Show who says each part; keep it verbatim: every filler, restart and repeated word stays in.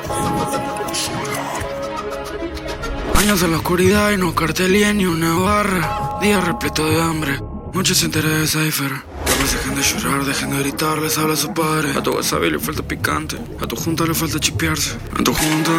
Speaker 1: Años en la oscuridad y no cartelía ni una barra. Día repleto de hambre, noches enteras de cipher. Pues dejen de llorar, dejen de gritar, les habla su padre. A tu wasabi le falta picante, a tu junta le falta chipearse. A tu junta